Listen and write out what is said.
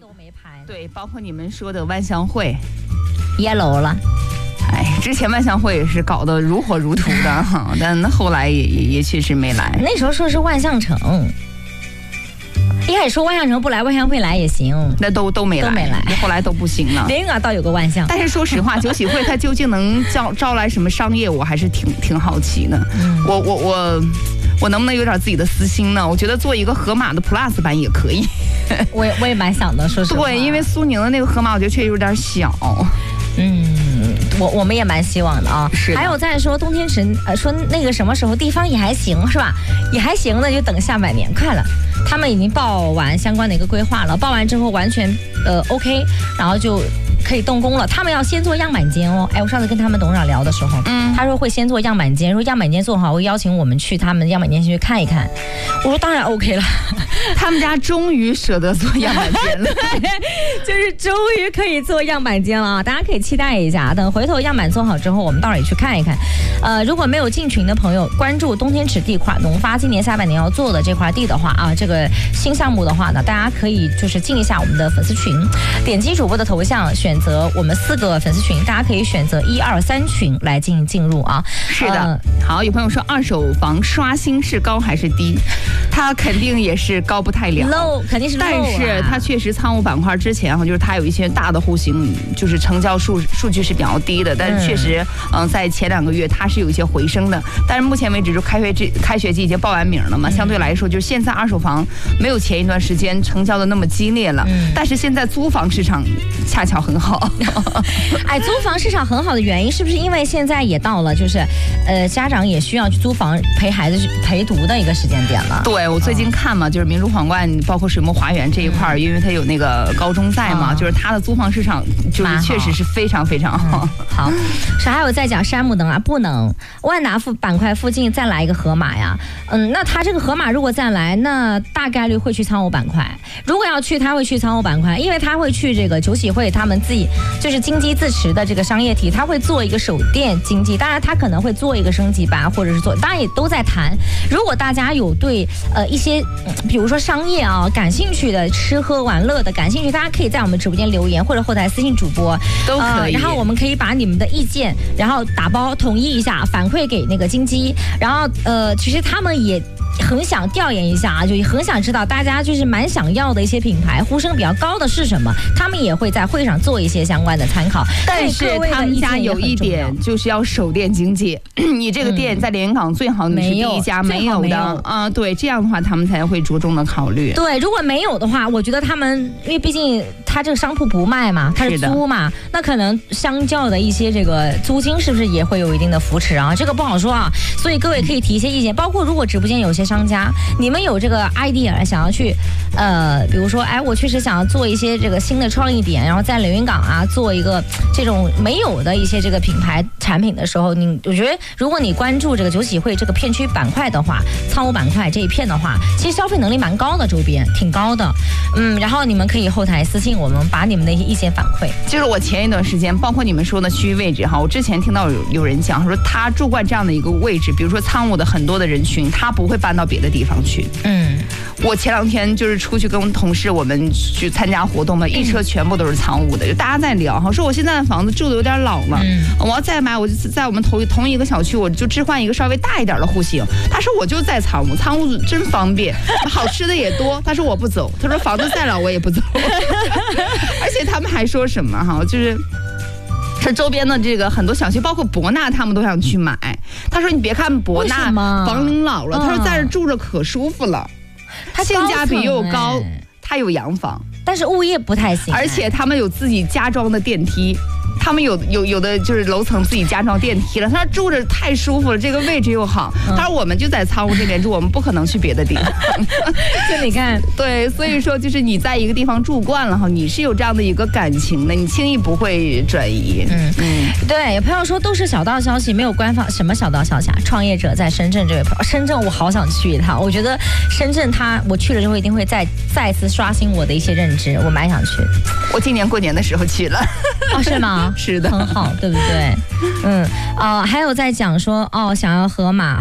没拍。 对，包括你们说的万象汇 ，楼了。 哎，之前万象汇也是搞得如火如荼的哈，但后来也确实没来。 那时候说是万象城，一开始说万象城不来，万象汇来也行， 那都没来，后来都不行了。 连倒有个万象。 但是说实话，酒喜会它究竟能招来什么商业，我还是挺好奇的。我能不能有点自己的私心呢？我觉得做一个河马的 Plus 版也可以。 我也蛮想的，说实话。 对，因为苏宁的那个河马，我觉得确实有点小。 我们也蛮希望的啊。 是。 还有再说冬天池，说那个什么时候地方也还行是吧？也还行，那就等下半年快了。他们已经报完相关的一个规划了，报完之后完全OK， 然后就可以动工了。他们要先做样板间哦。哎，我上次跟他们董事长聊的时候，他说会先做样板间，说样板间做好会邀请我们去他们的样板间去看一看。我说当然 OK 了。 他们家终于舍得做样板间了。 对，就是终于可以做样板间了啊！大家可以期待一下，等回头样板做好之后，我们到时候也去看一看。如果没有进群的朋友，关注冬天池地块农发今年下半年要做的这块地的话啊，这个新项目的话呢，大家可以就是进一下我们的粉丝群，点击主播的头像，选择我们4个粉丝群，大家可以选择1、2、3群来进入啊。 是的，好，有朋友说二手房刷新是高还是低？它肯定也是高不太了 ，low 肯定是 low， 但是它确实仓务板块之前就是它有一些大的户型，就是成交数据是比较低的，但是确实在前2个月它是有一些回升的，但是目前为止就开学季已经报完名了嘛，相对来说就是现在二手房没有前一段时间成交的那么激烈了，但是现在租房市场恰巧很好。 哎，租房市场很好的原因是不是因为现在也到了就是家长也需要去租房陪孩子陪读的一个时间点了？ 对，我最近看嘛，就是明珠皇冠包括水墨华园这一块，因为它有那个高中在嘛，就是它的租房市场就是确实是非常非常好。 好，是还有在讲山姆能啊，不能万达板块附近再来一个河马呀？那他这个河马如果再来，那大概率会去仓务板块。如果要去，他会去仓务板块，因为他会去这个酒喜会他们自己就是经济自持的这个商业体，他会做一个手电经济，当然他可能会做一个升级版，或者是做，当然也都在谈。如果大家有对一些比如说商业啊感兴趣的，吃喝玩乐的感兴趣，大家可以在我们直播间留言或者后台私信主播都可以， 然后我们可以把你们的意见然后打包统一一下反馈给那个金鸡，然后其实他们也很想调研一下啊，就很想知道大家就是蛮想要的一些品牌呼声比较高的是什么，他们也会在会上做一些相关的参考。 但是他们家有一点就是要守店经济，你这个店在连云港最好你是第一家没有的啊，对，这样的话他们才会着重的考虑。 对，如果没有的话，我觉得他们因为毕竟他这个商铺不卖嘛，他是租嘛，那可能相较的一些这个租金是不是也会有一定的扶持啊？这个不好说啊，所以各位可以提一些意见，包括如果直播间有些商家，你们有这个 idea 想要去比如说我确实想要做一些这个新的创意点，然后在连云港啊做一个这种没有的一些这个品牌产品的时候，我觉得如果你关注这个酒喜会这个片区板块的话，仓务板块这一片的话，其实消费能力蛮高的，周边挺高的，然后你们可以后台私信我们，把你们的一些意见反馈。 就是我前一段时间，包括你们说的区域位置哈，我之前听到有人讲说他住惯这样的一个位置，比如说仓务的很多的人群，他不会搬到别的地方去。我前2天就是出去跟同事我们去参加活动嘛，一车全部都是仓务的，就大家在聊哈，说我现在的房子住的有点老了，我要再买，我就在我们同一个小区，我就置换一个稍微大一点的户型。他说我就在仓务真方便，好吃的也多。他说我不走，他说房子再老我也不走。而且他们还说什么哈，就是周边的这个很多小区，包括博纳，他们都想去买。他说你别看博纳房龄老了，他说在这住着可舒服了，它性价比又高，它有洋房， 但是物业不太行， 而且他们有自己加装的电梯。他们有的就是楼层自己加装电梯了，他说住着太舒服了，这个位置又好。他说我们就在仓务这边住，我们不可能去别的地方。 就你看， 对，所以说就是你在一个地方住惯了哈，你是有这样的一个感情的，你轻易不会转移。 对，有朋友说都是小道消息，没有官方什么小道消息啊。创业者在深圳这位朋友，深圳我好想去一趟，我觉得深圳我去了之后一定会再次刷新我的一些认知，我蛮想去。 我今年过年的时候去了。 哦，是吗？ 是的， 很好，对不对？还有在讲说想要河马。